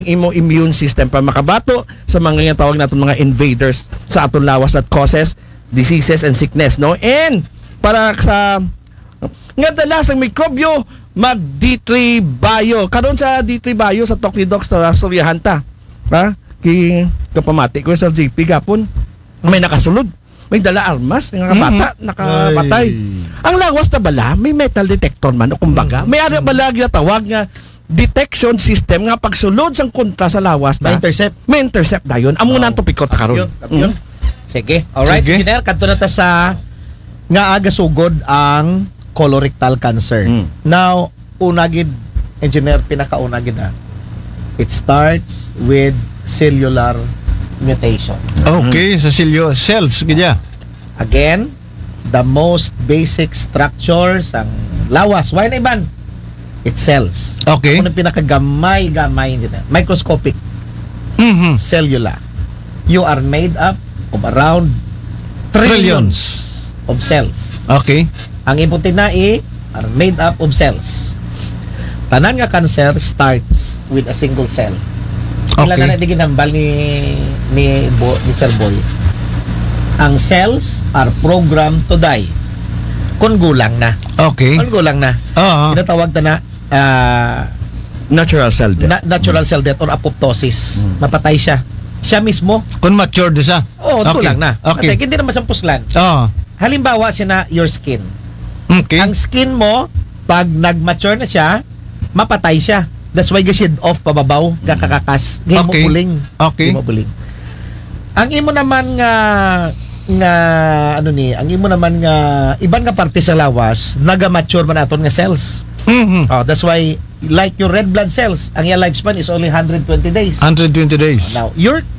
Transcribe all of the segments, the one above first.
imo immune system para makabato sa mga tawag natin mga invaders sa atong lawas that causes diseases and sickness, no? And para sa nga dalasang mikrobyo mag D3 Bio karon sa D3 Bio sa Talk ni Doc sa Suryahanta, ha? Kapamati ko sa GP gapon may nakasulod, may dala armas nga bata nakapatay. Ang lawas na bala may metal detector man o kumbaga may ari bala tawag nga detection system nga pagsulod sang kontra sa lawas na may intercept dayon amo na topiko ta karon. Sige, alright. Engineer, kadto na ta sa nga aga sugod ang colorectal cancer. Now, unagid engineer, pinakaunagid na. It starts with cellular mutation. Okay, sa cells gidya. Again, the most basic structure sang lawas. Why na iban? It's cells. Okay. Kung pinakagamay engineer, microscopic cellular. You are made up of around trillions of cells. Okay. Ang imputinai are made up of cells. Tanan nga cancer starts with a single cell. Ilan na ginambal ni Sir Boy. Ang cells are programmed to die. Kung gulang na. Okay. Kung gulang na. Tinatawag na Natural cell death. Natural cell death or apoptosis. Mapatay siya. Siya mismo. Kung matured siya. Gulang na. Okay. Hindi na masampuslan. Halimbawa, sina your skin. Okay. Ang skin mo, pag nag-mature na siya, mapatay siya. That's why gashid off pababaw, gakakakas. Gay mo buling. Okay. Gay mo buling. Ang imo naman ang imo naman nga iban nga parte sa lawas, naga-mature man aton nga cells. That's why like your red blood cells, ang iyang lifespan is only 120 days. 120 days. Now,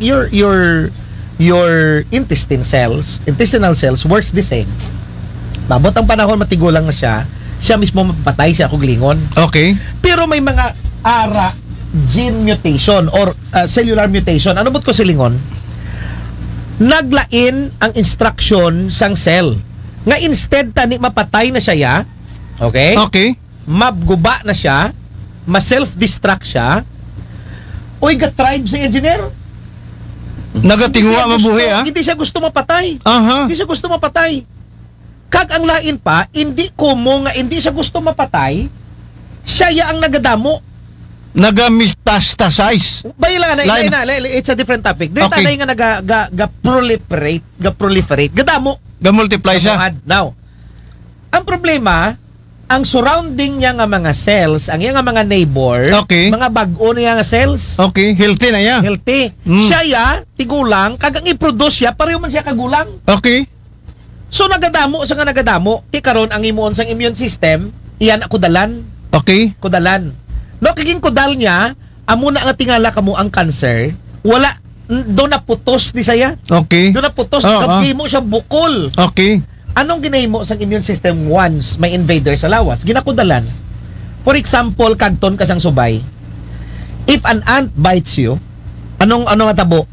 your intestinal cells works the same. Babot ang panahon matigulang na siya mismo mapatay siya kung lingon. Okay. Pero may mga gene mutation or cellular mutation. Ano bot ko silingon? Naglain ang instruction sang cell. Nga instead tani mapatay na siya, okay? Okay. Mabguba na siya, ma-self-destruct siya. Oy, ga-tribe sa engineer. Nagatingwa mabuhi Hindi siya gusto mapatay. Hindi siya gusto mapatay. Kag ang lain pa, hindi kumo nga hindi siya gusto mapatay, siya ang nagadamo. Naga-metastasize. Bayla na, it's a different topic. Dito okay. Na nga ga-proliferate, gadamo. Ga-multiply siya. Now, ang problema, ang surrounding niya nga mga cells, ang iya nga mga neighbor, mga bag-o niya nga cells. Okay, healthy na ya. Healthy. Siya tigulang, kagang i-produce siya, pareho man siya kagulang. Okay. So nagadamo sa nga nagadamo, ti karon ang imuon sang immune system, iyan kudalan. Okay. Kudalan. No kaging kudal niya, amo na nga tingala kamo ang cancer, wala do na putos ni saya. Okay. Do na putos kag mo siya bukol. Okay. Anong ginahimo sang immune system once may invader sa lawas? Ginakudalan. For example, kagton kasang subay. If an ant bites you, anong matabo?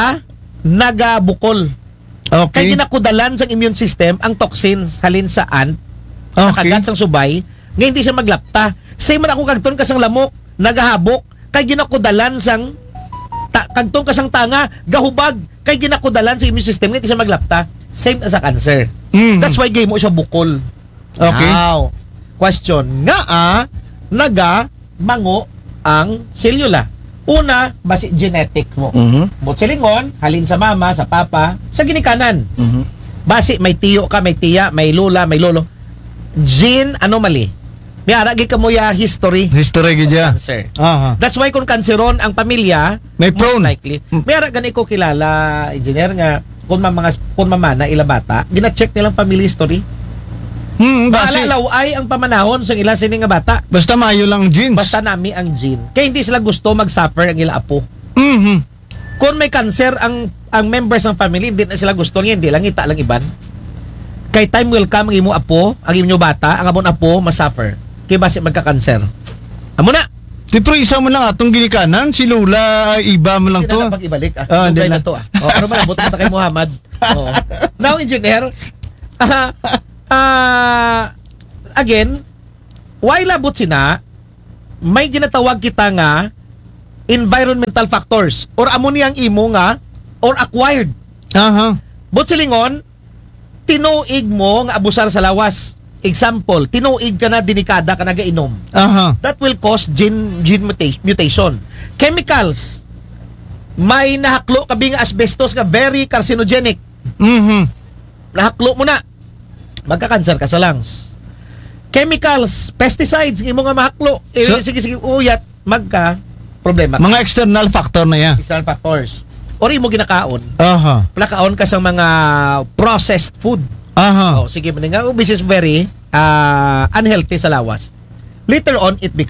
Naga bukol. Okay. Kaya ginakudalan sang immune system ang toxins halin sa ant, nakagat sang subay, nga hindi siya maglapta. Same man ako kagton kasang lamok, nagahabok, kaya ginakudalan sang kagton kasang tanga, gahubag, kaya ginakudalan sa immune system, nga hindi siya maglapta. Same as sa cancer. That's why gay mo siya bukol. Okay. Now, question, naga mango ang selula. Una, basi genetic mo. Silingon, halin sa mama, sa papa, sa ginikanan. Basi may tiyo ka, may tiya, may lula, may lolo. Gene anomaly. May aragi ka mo ya history. History gidya. Cancer. That's why kung kanseron ang pamilya, may prone. Likely. May aragi ko kilala, engineer nga, kung mamana ila bata, gina-check nilang family history. Maalalaw ay ang pamanahon sa ila sini nga bata. Basta mayo lang genes. Basta nami ang gene. Kaya hindi sila gusto mag-suffer ang ila apo. Kung may cancer ang members ng family, hindi na sila gusto niya, hindi lang ita lang iban. Kay time will come ang imo apo, ang imo bata, ang amon apo ma-suffer. Kaya basi magka-cancer. Amo na. Pero isa mo lang atong ginikanan, si Lula, iba mo lang to. Hindi na pag-ibalik. Hindi na to. Ano man, buto na kay Muhammad. Now, engineer, again, why labot sina, may ginatawag kita nga environmental factors or amo niyang imo nga or acquired. Aha. But silingon, tinuig mo nga abusar sa lawas. Example, tinuig ka na dinikada ka nagainom. Aha. That will cause gene mutation. Chemicals, may nahaklo kabi nga asbestos nga very carcinogenic. Mhm. Nahaklo mo na, magka-cancer ka sa lungs. Chemicals, pesticides, imo nga mahaklo. Sige, uyat, magka-problema. Mga external factor na yan. External factors. Or imo ginakaon. Aha. Plakaon ka sa mga processed food. Aha. Oh, sige mo nga, which is very unhealthy sa lawas. Later on, it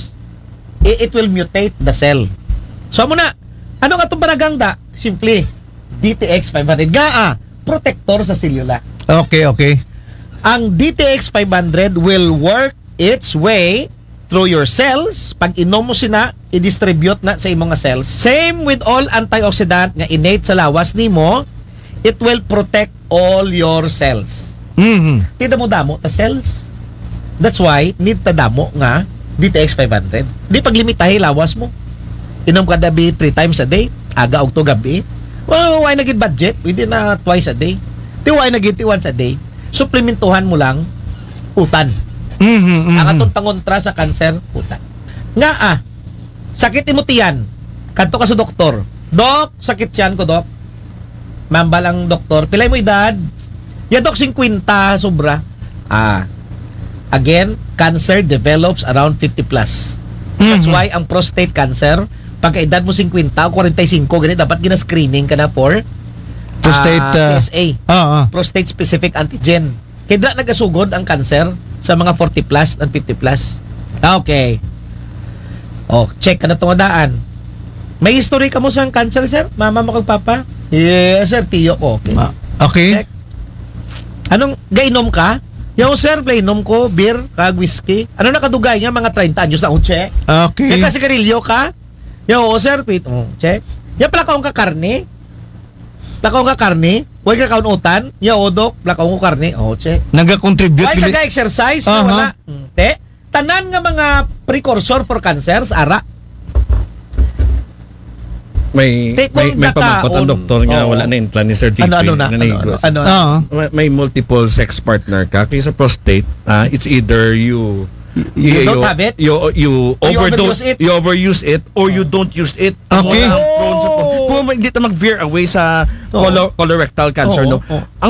will mutate the cell. So, muna, ano nga itong baragangda? Simply, DTX 500. Protector sa selula. Okay. Ang DTX 500 will work its way through your cells. Pag inom mo sina, i-distribute na sa imong nga cells. Same with all antioxidant nga innate sa lawas nimo, it will protect all your cells. Mhm. Tida mo damo ta cells. That's why need ta damo nga DTX 500. Di paglimitahi lawas mo. Inom ka dabi 3 times a day, aga og to gabi. Well, why nagid budget? Pwede na twice a day. Why nagid once a day? Suplementuhan mo lang utan. Mhm. Ang atong pangontra sa cancer, utan. Nga sakit imo tiyan. Kadto ka sa doktor. Dok, sakit tiyan ko, dok. Mambal ang doktor. Pilay mo edad? Ya, dok, 50 sobra. Again, cancer develops around 50 plus. That's why ang prostate cancer, pagka edad mo 50 o 45, ganito, dapat gina-screening ka na for Prostate, PSA. Prostate specific antigen. Kaya nagasugod ang cancer sa mga 40 plus and 50 plus. Okay. Check ka na itong daan. May history ka mo sa cancer, sir? Mama mo kag papa? Yes, sir. Tiyo ko. Okay. Okay. Check. Anong, gainom ka? Yung sir, plainom ko, beer, kag whiskey. Ano nakadugay niya? Mga 30 anyos na. Check. Okay. Yung kasigarilyo ka? Yung sir, check. Yung plakaong ka karne? Plakaong ka karne? Huwag ka kaunutan? Yung dok, plakaong ko karne? Check. Nag-contribute. Huwag ka exercise? Wala. Tanan nga mga precursor for cancer sa ara. May pamangkot ang doktor nga wala na implant ni Sir JP. Ano? May multiple sex partner ka. Kaya sa prostate, it's either you don't have it? You overdose it? You overuse it or you don't use it. Okay. Hindi ta mag-veer away sa colorectal cancer, no?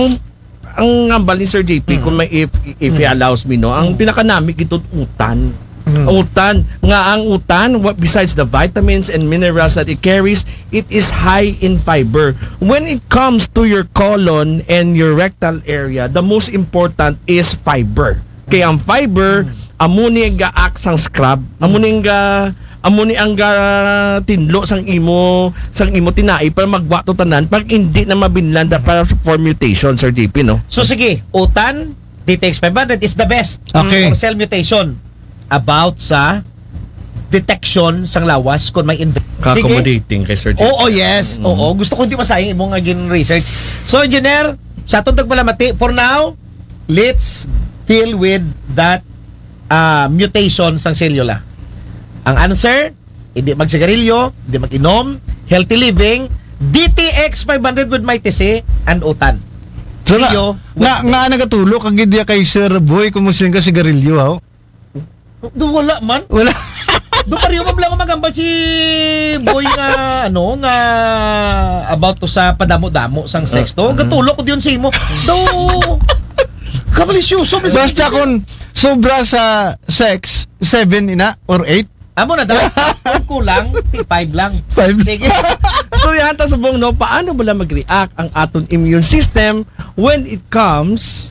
Ang ngambal ni Sir JP, kung may if he allows me, no, ang pinakanamik ito utan. Utan. Nga ang utan, besides the vitamins and minerals that it carries, it is high in fiber. When it comes to your colon and your rectal area, the most important is fiber. Kaya ang fiber, amuni nga act sang scrub, amuni ang tinlo sang imo tinai para magwato tanan pag hindi na mabinlanda para for mutation, Sir JP, no? So sige, utan, DTX 500 is the best Okay. for cell mutation about sa detection sang lawas kung may Accommodating kay Sir JP. Yes. Oo, gusto ko hindi masayang imong agin research. So, engineer, sa atong tagpalamati, for now, let's deal with that mutation sang selula. Ang answer, hindi magsigarilyo, hindi mag-inom, healthy living, DTX 500 with my TC, and utan. So, See you. nga nagatulog kag idya kay Sir Boy kumusta ka sigarilyo ha? Wala man. Wala. Do pariyo mo lang magambal si Boy nga nga about to sa padamo-damo sang sex to. Gatulok ko diyon sa imo. Do kabalisyoso. Basta kung sobra sa sex, 7 ina or 8. Amo na daw. Kulang, 5 lang. 5. Sige. So yan, tasubong, no, paano ba lang mag-react ang aton immune system when it comes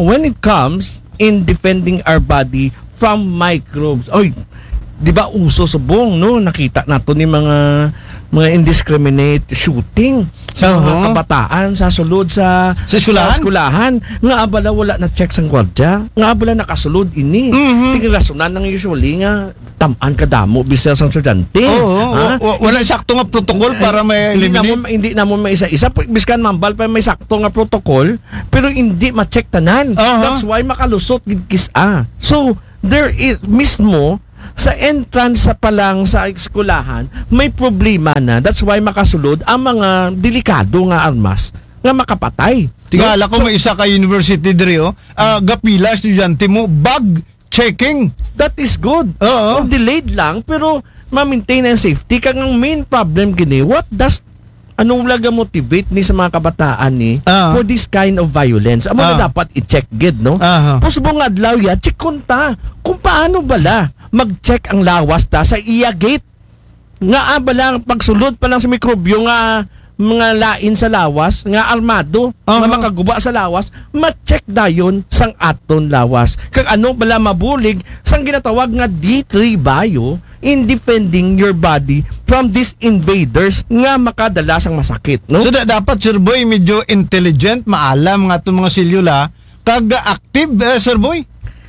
in defending our body from microbes. Oy, di ba uso subong, no? Nakita nato ni mga indiscriminate shooting sa mga kabataan sa sulod sa eskulahan. Nga abala wala na check sang gwardiya. Nga abala nakasulod ini. Tingrasunan nang usually nga tamaan kadamo bisnes sang estudyante. Wala sakto nga protocol para may eliminate. Hindi na mo maisa-isa biskan mambal pa may sakto nga protocol pero hindi ma-check tanan. That's why makalusot gid kisa. So there is mismo sa entrance sa palang sa eskwelahan, may problema na. That's why makasulod ang mga delikado nga armas nga makapatay. Tingala ko may isa ka university diri gapila estudyante mo bag checking. That is good. Oo. Delayed lang pero ma-maintain ang safety. Kag ang main problem gini, anong laga motivate ni sa mga kabataan ni for this kind of violence? Amo na dapat i-check gid, no? Pusbo nga adlaw ya, check kunta kung paano bala mag-check ang lawas ta sa iya gate. Nga bala pagsulod pa lang sa mikrobyo nga mga lain sa lawas, nga armado, nga makaguba sa lawas, ma-check dayon sang aton lawas. Kag ano bala mabulig sang ginatawag nga D3 bio in defending your body from these invaders nga makadala sang masakit, no? So dapat Sir Boy medyo intelligent, maalam nga itong mga selula kag active Sir Boy.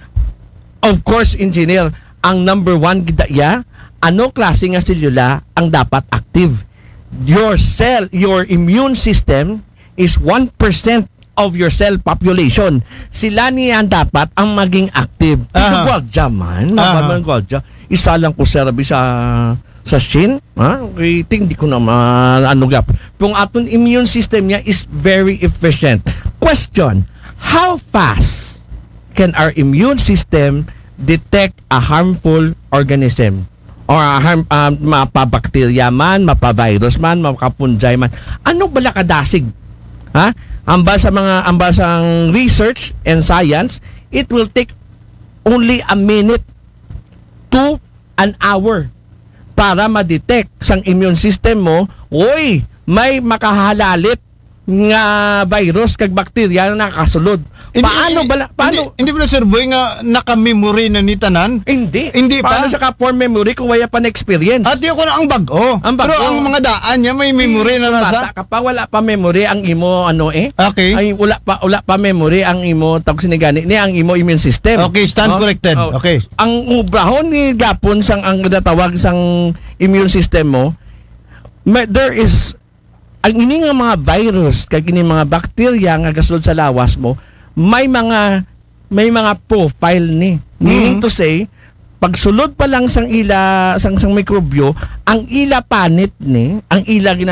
Of course, engineer, ang number one gidaya, ano klase nga selula ang dapat active? Your immune system is 1% of your cell population. Sila niyan dapat ang maging active. Ito gwaldya man, mabal gwaldya. Isa lang ko serabi sa shin, okay, hindi ko naman gap. Kung aton immune system niya is very efficient. Question, how fast can our immune system detect a harmful organism? Or mapabakterya man, mapavirus man, mapapunjay man. Ano bala kadasig? Ambal sa research and science, it will take only a minute to an hour para ma-detect sang immune system mo, may makahalalit nga virus kag bakterya na nakasulod. Paano? Hindi pala Sir Boy nga naka-memory na ni tanan? Hindi pa? Paano siya ka-form memory kung wala pa na-experience? At ko na ang bago. Pero ang mga daan niya may memory na nasa. Kapag wala pa memory ang imo Okay. Ay wala pa memory ang imo tawag sinigani ni ang imo immune system. Okay, stand corrected. Okay. Ang ubrahon ni gapon sang ang datawag sang immune system mo, there is ang ini nga mga virus kag ini mga bakterya nga gasulod sa lawas mo, may mga profile ni. Meaning to say, pagsulod pa lang sang mikrobyo, ang ila panit ni, ang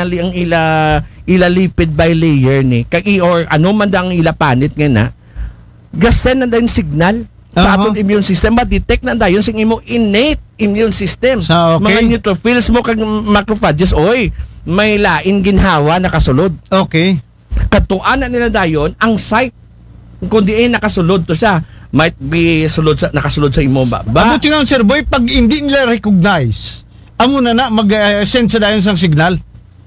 ila lipid bilayer ni, kag or ano man ang ila panit nga na, gasen na dayon signal sa aton immune system, ma-detect na dayon sing imo innate immune system. So, okay. Mga neutrophils mo kag macrophages, may lain ginhawa nakasulod. Okay. Katuan na nila dayon ang site kung diin nakasulod to siya, might be nakasulod sa imo ba? Ano tinang Sir Boy, pag hindi nila recognize, amo na mag-send sa dayon sang signal.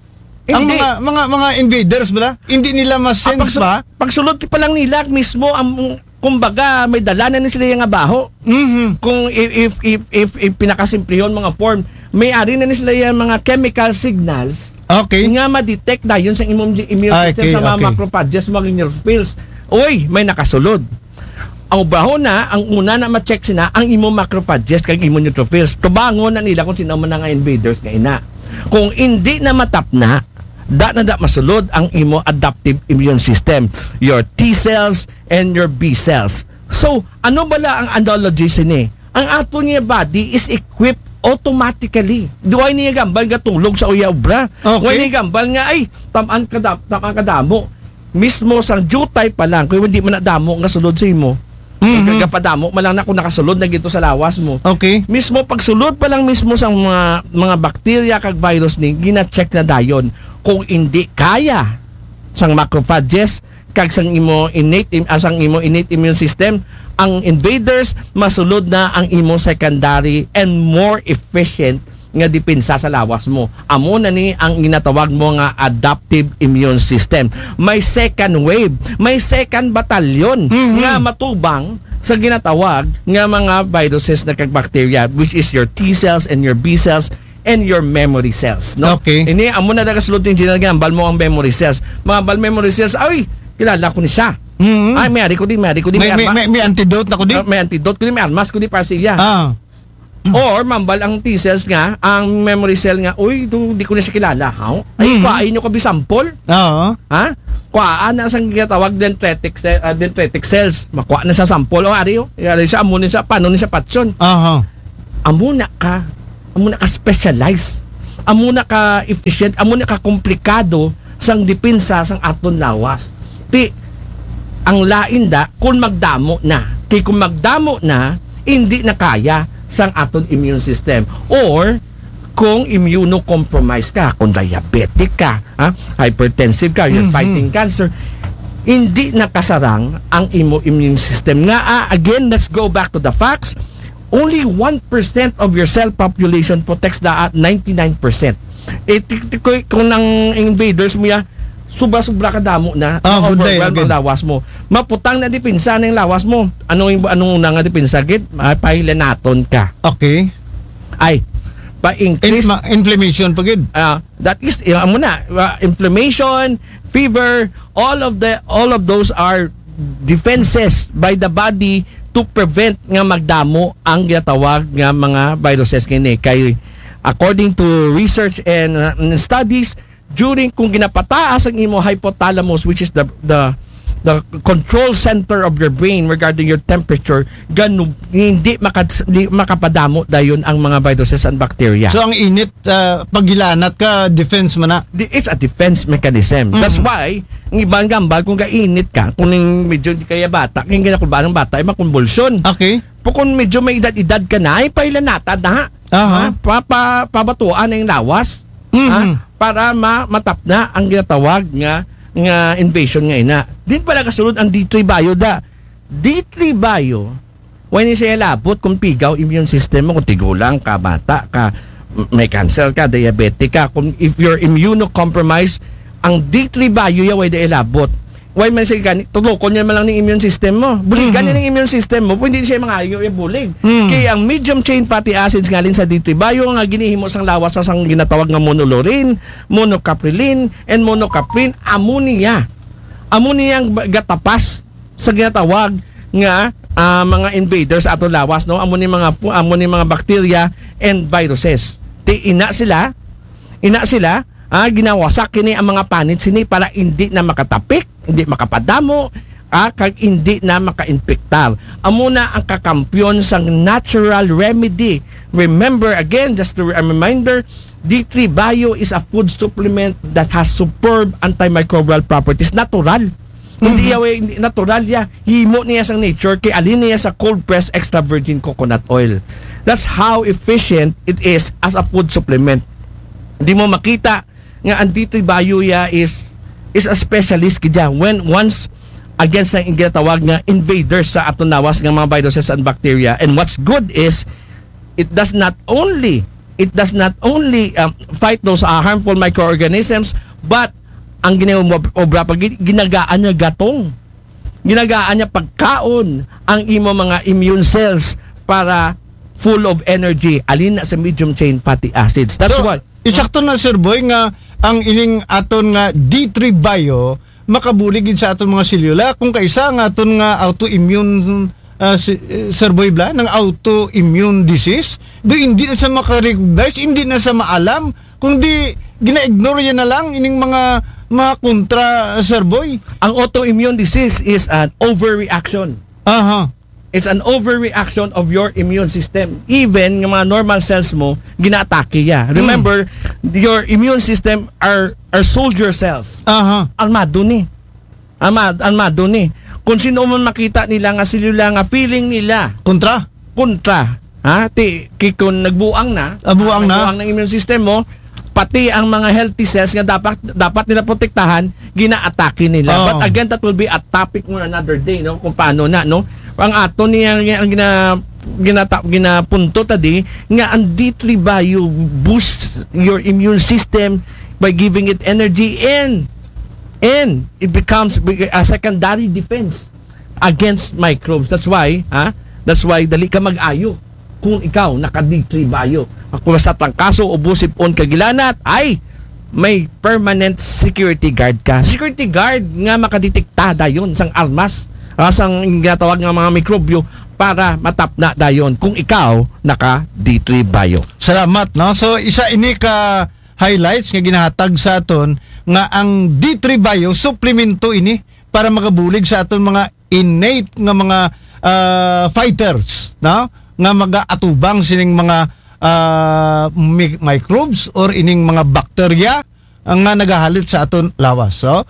Ang Hindi. mga invaders ba? Hindi nila ma-sense ba? Pagsulod pa lang nila mismo ang kumbaga may dala na sila yung baho. Kung if pinakasimplihon mga form, may ari na sila yung mga chemical signals. Okay. Nga ma-detect na yun sa immune system sa mga macrophages, mga neutrophils. May nakasulod. Ang baho na, ang una na ma-check sina ang imo macrophages kag imo neutrophils. Tubangon na nila kung sino man nga invaders nga ina. Kung hindi na matap na masulod ang imo adaptive immune system, your T cells and your B cells. So, ano bala ang analogy sini? Ang ato niya body is equipped automatically. Duay niya gambal nga tulog sa uyabra. Okay. Duay niya gambal nga tamaan kadamo. Mismo sang jutay pa lang kung hindi man nadamo nga sulod sa imo. Kagapadamo man lang na kung nakasulod na gito sa lawas mo. Okay. Mismo pagsulod pa lang mismo sa mga bakterya kag virus ni gina-check na dayon kung hindi kaya sang macrophages kag sang imo innate immune system, ang invaders masulod na ang imo secondary and more efficient nga depensa sa lawas mo. Amo na ni ang ginatawag mo nga adaptive immune system. May second wave, may second batalyon nga matubang sa ginatawag nga mga viruses na kag bacteria, which is your T cells and your B cells and your memory cells, no? Okay. Ini amo na nagasulod yung ginagambal mo ang memory cells. Mga memory cells, kilala ko ni siya. Ay, may antidote na ko di. May antidote ko di, may armas ko di para siya. Or mambal ang T cells nga, ang memory cell nga, di ko na siya kilala. Kuhain nyo ka bisampol. Oo. Kuhaan na sang ginatawag dendritic cells. Makuha na sa sample. Ari siya, amo ni siya, paano ni siya patsyon. amuna ka specialize, amuna ka efficient, amuna ka komplikado sang depensa sang aton lawas. Ti ang lain da kung magdamo na. Kay kung magdamo na, hindi na kaya sang aton immune system. Or kung immunocompromised ka, kung diabetic ka, hypertensive ka, you're fighting cancer, hindi nakasarang ang immune system. Nga, again, let's go back to the facts. Only 1% of your cell population protects the 99%. Kung nang invaders mo ya, sobra-sobra ka damo na, overwhelm ang lawas mo. Maputang na dipinsa ng lawas mo. Anong una nga dipinsa? Pahilanaton ka. Okay. Ay, pa-increase inflammation pagid. That is inflammation, fever, all of those are defenses by the body to prevent nga magdamo ang ginatawag nga mga viruses kini. Kay according to research and studies, during kung ginapataas ang imo hypothalamus, which is the control center of your brain regarding your temperature, hindi makapadamo dayon ang mga viruses and bacteria. So ang init, paghilanat ka, defense man na. It's a defense mechanism. That's why ang ibang gambal, kung kainit ka, kung medyo di kaya bata, kung ginakulba ng bata ay makonvulsyon. Okay. Kung medyo may edad-edad ka na, ay pailanatad na. Pabatuan na yung lawas. Para matap na ang ginatawag nga invasion nga ina. Din pala kasunod ang D3 Bio da. D3 Bio, when siya labot kung pigaw immune system mo, kung tigulang ka, bata ka, may cancer ka, diabetic ka, kung if you're immunocompromised, ang D3 Bio yaway da ilabot. Why man siya ganit? Tulokon niya man lang ng immune system mo. Buligan niya ng immune system mo, hindi siya mangayo yung bulig. Kaya ang medium chain fatty acids nga rin sa D3 Bio nga ginihimo sang lawas sa sang ginatawag nga monolaurin, monocaprilin, and monocaprin, ammonia. Ammonia ang gatapas sa ginatawag nga mga invaders ato lawas, no? Ammonia mga bacteria and viruses. Ina sila ginawasak kini ang mga panit sini para hindi na makatapik, hindi makapadamo, kag hindi na maka-infektar. Amuna ang kakampyon sang natural remedy. Remember again, just a reminder, D3 Bio is a food supplement that has superb antimicrobial properties. Natural. Hindi natural ya. Himo niya sa nature kay alin niya sa cold pressed extra virgin coconut oil. That's how efficient it is as a food supplement. Hindi mo makita nga ang D3 Bio ya is a specialist kidya when once against ang ginatawag nga invaders sa aton lawas nga mga viruses and bacteria. And what's good is it does not only fight those harmful microorganisms, but ang ginaobra pag ginagaan niya gatong, ginagaan niya pagkaon ang imo mga immune cells para full of energy alin na sa medium chain fatty acids. That's why isakto na Sir Boy nga ang ining aton nga D3 Bio makabulig sa aton mga selula kung kaisa nga aton nga autoimmune Sir Boy Bla ng autoimmune disease do hindi na sa makarecognize, hindi na sa maalam, kundi gina-ignore yan na lang ining mga kontra Sir Boy. Ang autoimmune disease is an overreaction. It's an overreaction of your immune system. Even ng mga normal cells mo, gina-atake ya. Remember, your immune system are soldier cells. Armado ni. Kung sino man makita nila nga selula nga feeling nila kontra. Kung nagbuang na, buang ng immune system mo, pati ang mga healthy cells nga dapat nila protektahan, gina-atake nila. But again, that will be a topic for another day, no? Kung paano na, no? Ang ato niya ang ginapunto tadi nga ang D3 Bio boosts your immune system by giving it energy and it becomes a secondary defense against microbes. That's why dali ka mag-ayo kung ikaw naka D3 Bio. Kung sa trangkaso o busip-on kagilanat, ay may permanent security guard ka. Security guard nga makadetekta dayon sang armas, sang ginatawag ng mga mikrobyo para matap na dayon kung ikaw naka D3 Bio. Salamat, no? So isa ini ka highlights nga ginahatag sa aton nga ang D3 Bio suplemento ini para makabulig sa aton mga innate nga mga fighters, no? nga magaatubang sining mga microbes or ining mga bakterya ang nga nagahalit sa aton lawas. So,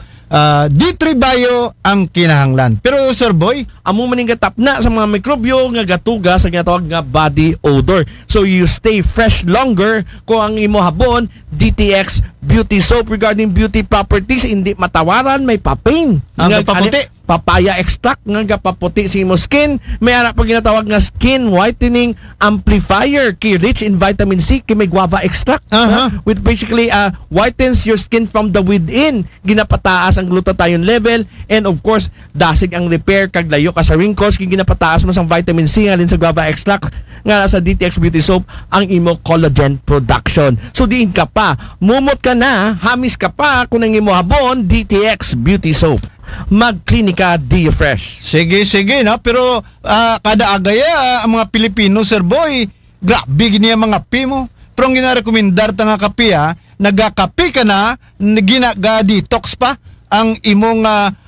D3 Bio ang kinahanglan. Pero Sir Boy, amo maning gatap na sa mga mikrobyo nga gatuga sa ginatawag nga body odor. So you stay fresh longer kung ang imo habon DTX Beauty Soap. Regarding beauty properties, hindi matawaran, may papain. Ang paputi. Papaya extract nga gapaputi sa imo skin. May ara pa ginatawag nga skin whitening amplifier kay rich in vitamin C kay may guava extract. Which basically whitens your skin from the within. Ginapataas ang glutathione level, and of course dasig ang repair kag layo ka sa wrinkles kay ginapataas mo sang vitamin C alin sa guava extract nga sa DTX Beauty Soap ang imo collagen production. So diin ka pa, mumot ka na, hamis ka pa kung ang imo habon DTX Beauty Soap. Magklinika D-Fresh. sige na, pero kada agaya ang mga Pilipino, Sir Boy, grabe gini ang mga kape mo. Pero ang ginarekomendar ta nga kape, nagakape ka na, gina-detox pa ang imong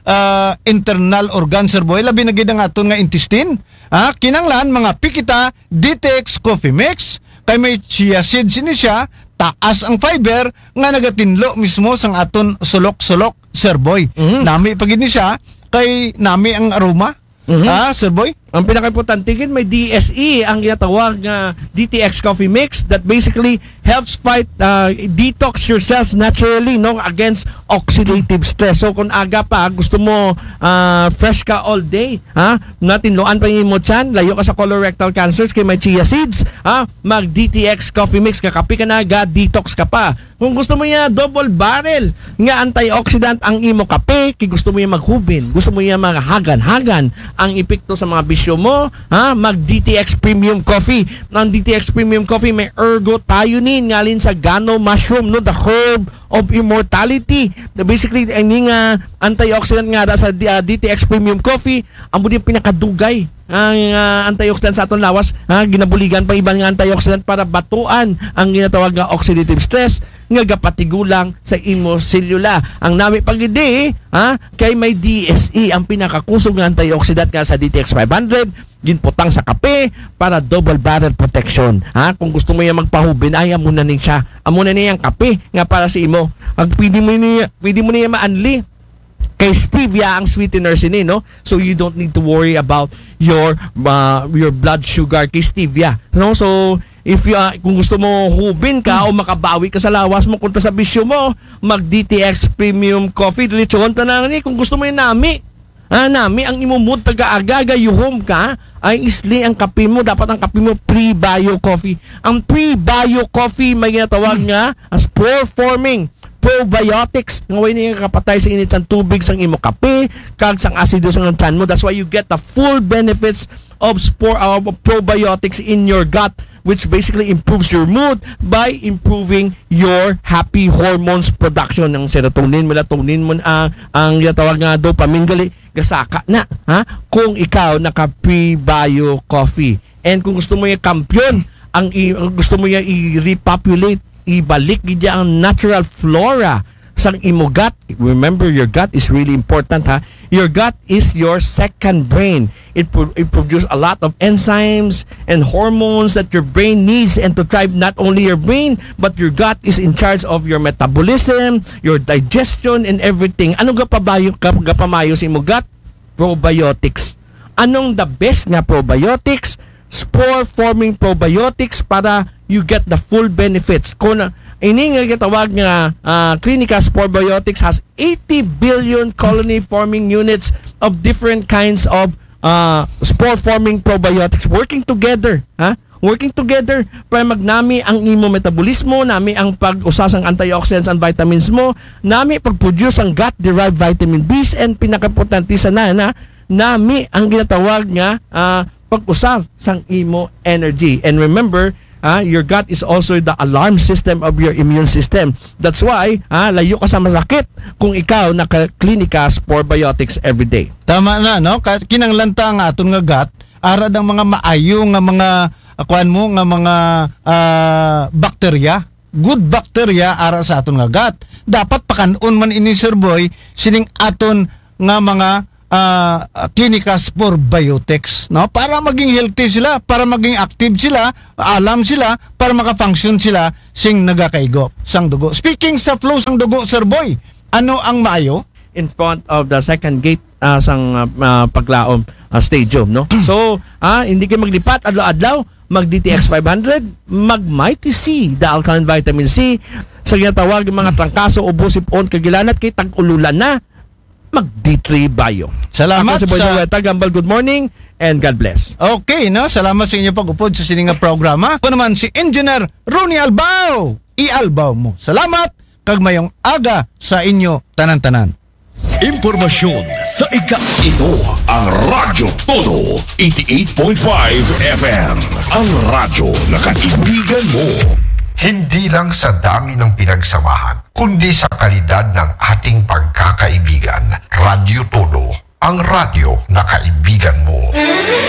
internal organ, Sir Boy, labi na gid ang aton nga intestine. Kinanglan mga pikita DTX Coffee Mix kay may chia seeds ni siya, taas ang fiber nga nagatinlo mismo sang aton sulok-sulok, Sir Boy. Nami pagid ni siya kay nami ang aroma. Sir Boy? Ang pinaka-importante gid may DSE ang ginatawag nga DTX Coffee Mix that basically helps fight detox your cells naturally against oxidative stress. So kung aga pa gusto mo fresh ka all day, natinloan pa mo tiyan, layo ka sa colorectal cancers kay may chia seeds, mag DTX Coffee Mix kakapi ka na, detox ka pa. Kung gusto mo niya double barrel nga antioxidant ang imo kape, kay gusto mo niya maghubin, gusto mo niya maghagan-hagan ang epekto sa mga bisyo mo, mag DTX Premium Coffee. Ang DTX Premium Coffee may ergothioneine ngalin sa gano mushroom, the herb of immortality. Basically, ang antioxidant nga sa DTX Premium Coffee, ang yung pinakadugay ang antioxidant sa aton lawas, ginabuligan pa ibang antioxidant para batuan ang ginatawag nga oxidative stress nga gapatigulang sa imo selula. Ang nami pagidi kay may DSE ang pinakakusog nga antioxidant nga sa DTX 500 ginputang sa kape para double barrel protection. Kung gusto mo yung magpahubin, ay amuna ning siya. Amuna niya yung kape nga para sa imo. Pwede mo niya maanli kay stevia ang sweetener sini, no? So you don't need to worry about your blood sugar kay stevia, no? So if kung gusto mo hubin ka o makabawi ka sa lawas mo kunta sa bisyo mo, mag DTX Premium Coffee dilitsyon ta na ni kung gusto mo yung nami. Nami ang imumud taga-aga yuhom ka ay isli ang kape mo, dapat ang kape mo pre-bio coffee. Ang pre-bio coffee may ginatawag nga as pore-forming probiotics nga way niya kapatay sa init sang tubig sang imo kape kag sang asido sang tiyan mo. That's why you get the full benefits of probiotics in your gut, which basically improves your mood by improving your happy hormones production ng serotonin, melatonin mo ang ginatawag nga dopamine gali gasaka na kung ikaw naka pre-bio coffee. And kung gusto mo yung kampiyon, gusto mo yung i-repopulate, ibalik gid ang natural flora sang imo gut. Remember, your gut is really important, Your gut is your second brain. It produces a lot of enzymes and hormones that your brain needs, and to thrive not only your brain but your gut is in charge of your metabolism, your digestion and everything. Ano gapamayo sa imo gut? Probiotics. Anong the best nga probiotics? Spore-forming probiotics para you get the full benefits. Kung ini nga gitawag nga Clinica Sporebiotics has 80 billion colony-forming units of different kinds of spore-forming probiotics working together. Working together para magnami ang imo metabolismo, nami ang pag-usas ang antioxidants and vitamins mo, nami pag-produce ang gut-derived vitamin B's, and pinaka-importante sana nami ang ginatawag nga pag-usar sang imo energy. And remember, your gut is also the alarm system of your immune system. That's why layo ka sa masakit kung ikaw naka-Clinica Sporebiotics everyday. Tama na, no? Kinanglanta nga aton nga gut, arad ang mga maayo nga mga mga bakterya, good bacteria ara sa aton nga gut. Dapat pakanon man ini, Sir Boy, sining aton nga mga clinicals for biotex, no? Para maging healthy sila, para maging active sila, alam sila, para makafunction sila sing nagakaigop sang dugo. Speaking sa flow sang dugo, Sir Boy, ano ang maayo? In front of the second gate sang paglaom stadium, no? So, hindi kayo maglipat adlaw-adlaw, mag DTX 500, mag Mighty C, the alkaline vitamin C, sa ginatawag ng mga trangkaso, ubo, sipon, kagilanat, kay tag-ululan na, mag D3 Bio. Salamat Ako si Boy sa... Zoeta, Gambal, good morning, and God bless. Okay, no? Salamat sa inyo pag-upod sa sininga programa. Ako naman si Engineer Ronnie Albao. I-albaw mo. Salamat, kag mayong aga sa inyo tanan-tanan. Impormasyon sa Ito ang Radyo Todo 88.5 FM. Ang radyo na kaibigan mo. Hindi lang sa dami ng pinagsamahan, kundi sa kalidad ng ating pagkakaibigan. Radyo Todo, ang radyo na kaibigan mo.